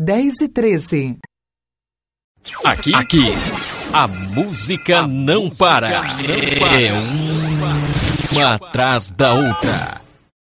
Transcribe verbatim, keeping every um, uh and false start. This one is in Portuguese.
dez e treze. Aqui, aqui, a música, a não, música para. não para. É uma atrás da outra.